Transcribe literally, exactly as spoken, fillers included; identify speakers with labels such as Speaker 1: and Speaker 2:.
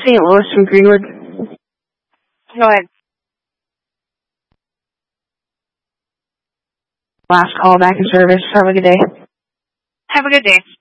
Speaker 1: Saint Louis from Greenwood.
Speaker 2: Go ahead.
Speaker 1: Last call back in service. Have a good day.
Speaker 2: Have a good day.